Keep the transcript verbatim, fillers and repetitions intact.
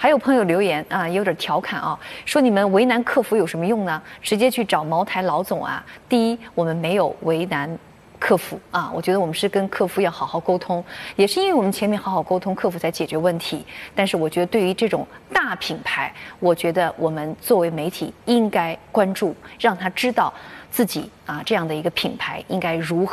还有朋友留言啊，有点调侃啊，说你们为难客服有什么用呢？直接去找茅台老总啊。第一，我们没有为难客服啊，我觉得我们是跟客服要好好沟通，也是因为我们前面好好沟通，客服才解决问题。但是我觉得对于这种大品牌，我觉得我们作为媒体应该关注，让他知道自己啊这样的一个品牌应该如何。